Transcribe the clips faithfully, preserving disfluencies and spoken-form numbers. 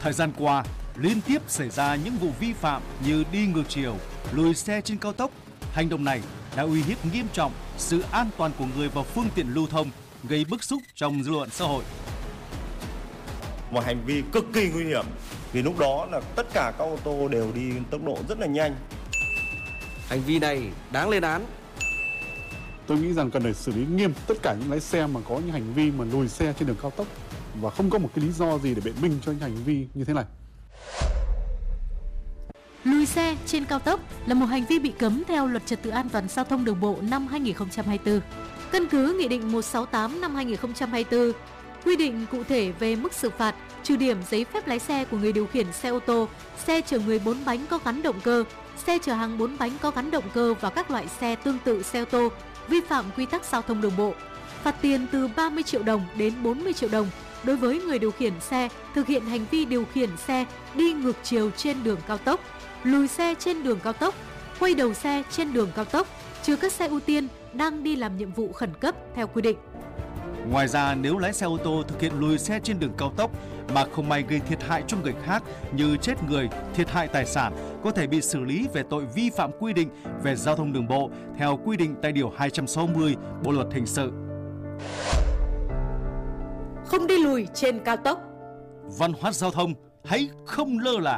Thời gian qua, liên tiếp xảy ra những vụ vi phạm như đi ngược chiều, lùi xe trên cao tốc. Hành động này đã uy hiếp nghiêm trọng sự an toàn của người và phương tiện lưu thông, gây bức xúc trong dư luận xã hội. Một hành vi cực kỳ nguy hiểm, vì lúc đó là tất cả các ô tô đều đi tốc độ rất là nhanh. Hành vi này đáng lên án. Tôi nghĩ rằng cần phải xử lý nghiêm tất cả những lái xe mà có những hành vi mà lùi xe trên đường cao tốc và không có một cái lý do gì để biện minh cho những hành vi như thế này. Lùi xe trên cao tốc là một hành vi bị cấm theo Luật Trật tự an toàn giao thông đường bộ năm hai nghìn không trăm hai mươi tư. Căn cứ Nghị định một trăm sáu mươi tám năm hai nghìn không trăm hai mươi tư quy định cụ thể về mức xử phạt, trừ điểm giấy phép lái xe của người điều khiển xe ô tô, xe chở người bốn bánh có gắn động cơ, xe chở hàng bốn bánh có gắn động cơ và các loại xe tương tự xe ô tô vi phạm quy tắc giao thông đường bộ. Phạt tiền từ ba mươi triệu đồng đến bốn mươi triệu đồng đối với người điều khiển xe thực hiện hành vi điều khiển xe đi ngược chiều trên đường cao tốc, lùi xe trên đường cao tốc, quay đầu xe trên đường cao tốc, trừ các xe ưu tiên đang đi làm nhiệm vụ khẩn cấp theo quy định. Ngoài ra, nếu lái xe ô tô thực hiện lùi xe trên đường cao tốc mà không may gây thiệt hại cho người khác như chết người, thiệt hại tài sản, có thể bị xử lý về tội vi phạm quy định về giao thông đường bộ theo quy định tại điều hai trăm sáu mươi Bộ luật hình sự. Không đi lùi trên cao tốc. Văn hóa giao thông hãy không lơ là.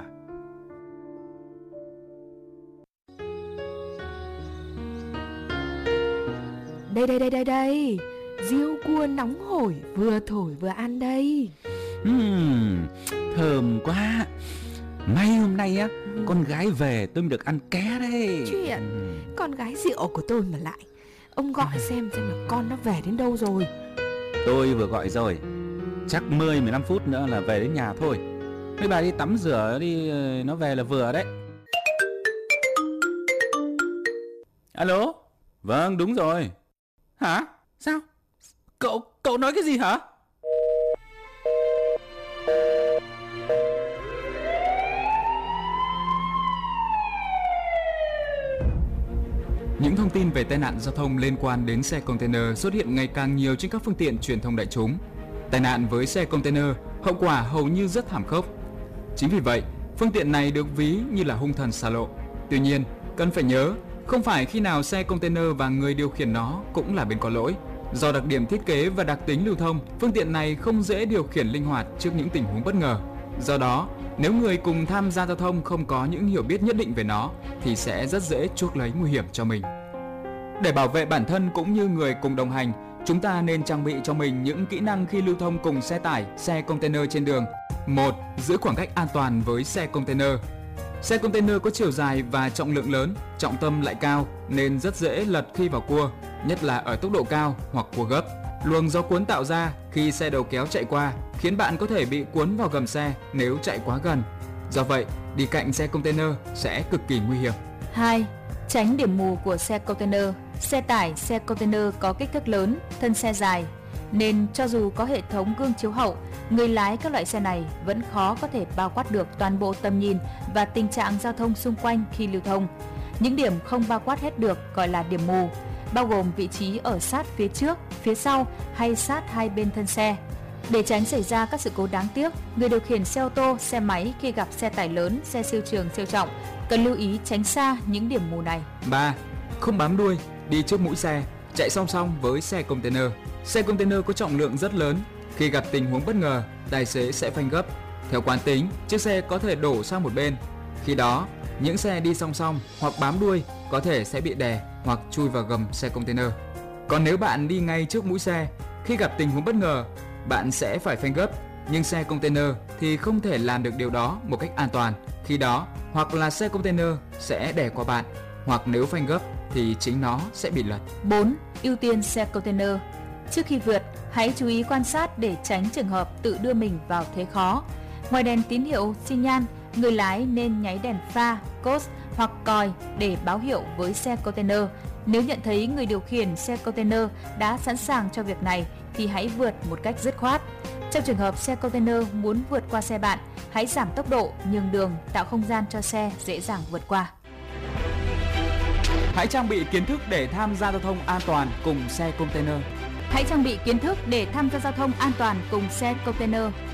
Đây đây đây đây đây, riêu cua nóng hổi vừa thổi vừa ăn đây. uhm, Thơm quá. May hôm nay á, ừ. con gái về tôi mới được ăn ké đấy. Chuyện ừ. con gái rượu của tôi mà lại. Ông gọi xem xem là con nó về đến đâu rồi. Tôi vừa gọi rồi, chắc mười mười lăm phút nữa là về đến nhà thôi. Mấy bà đi tắm rửa đi, nó về là vừa đấy. Alo? Vâng, đúng rồi. Hả? Sao? Cậu, cậu nói cái gì hả? Những thông tin về tai nạn giao thông liên quan đến xe container xuất hiện ngày càng nhiều trên các phương tiện truyền thông đại chúng. Tai nạn với xe container, hậu quả hầu như rất thảm khốc. Chính vì vậy, phương tiện này được ví như là hung thần xà lộ. Tuy nhiên, cần phải nhớ, không phải khi nào xe container và người điều khiển nó cũng là bên có lỗi. Do đặc điểm thiết kế và đặc tính lưu thông, phương tiện này không dễ điều khiển linh hoạt trước những tình huống bất ngờ. Do đó, nếu người cùng tham gia giao thông không có những hiểu biết nhất định về nó thì sẽ rất dễ chuốc lấy nguy hiểm cho mình. Để bảo vệ bản thân cũng như người cùng đồng hành, chúng ta nên trang bị cho mình những kỹ năng khi lưu thông cùng xe tải, xe container trên đường. một. Giữ khoảng cách an toàn với xe container. Xe container có chiều dài và trọng lượng lớn, trọng tâm lại cao nên rất dễ lật khi vào cua, nhất là ở tốc độ cao hoặc cua gấp. Luồng gió cuốn tạo ra khi xe đầu kéo chạy qua khiến bạn có thể bị cuốn vào gầm xe nếu chạy quá gần. Do vậy, đi cạnh xe container sẽ cực kỳ nguy hiểm. hai. Tránh điểm mù của xe container. Xe tải, xe container có kích thước lớn, thân xe dài, nên cho dù có hệ thống gương chiếu hậu, người lái các loại xe này vẫn khó có thể bao quát được toàn bộ tầm nhìn và tình trạng giao thông xung quanh khi lưu thông. Những điểm không bao quát hết được gọi là điểm mù, bao gồm vị trí ở sát phía trước, phía sau hay sát hai bên thân xe. Để tránh xảy ra các sự cố đáng tiếc, người điều khiển xe ô tô, xe máy khi gặp xe tải lớn, xe siêu trường, siêu trọng cần lưu ý tránh xa những điểm mù này. ba. Không bám đuôi, đi trước mũi xe, chạy song song với xe container. Xe container có trọng lượng rất lớn, khi gặp tình huống bất ngờ, tài xế sẽ phanh gấp. Theo quán tính, chiếc xe có thể đổ sang một bên. Khi đó, những xe đi song song hoặc bám đuôi có thể sẽ bị đè hoặc chui vào gầm xe container. Còn nếu bạn đi ngay trước mũi xe, khi gặp tình huống bất ngờ, bạn sẽ phải phanh gấp, nhưng xe container thì không thể làm được điều đó một cách an toàn. Khi đó, hoặc là xe container sẽ đè qua bạn, hoặc nếu phanh gấp thì chính nó sẽ bị lật. bốn. Ưu tiên xe container. Trước khi vượt, hãy chú ý quan sát để tránh trường hợp tự đưa mình vào thế khó. Ngoài đèn tín hiệu xi nhan, người lái nên nháy đèn pha, cốt hoặc còi để báo hiệu với xe container. Nếu nhận thấy người điều khiển xe container đã sẵn sàng cho việc này thì hãy vượt một cách dứt khoát. Trong trường hợp xe container muốn vượt qua xe bạn, hãy giảm tốc độ, nhường đường, tạo không gian cho xe dễ dàng vượt qua. Hãy trang bị kiến thức để tham gia giao thông an toàn cùng xe container. Hãy trang bị kiến thức để tham gia giao thông an toàn cùng xe container.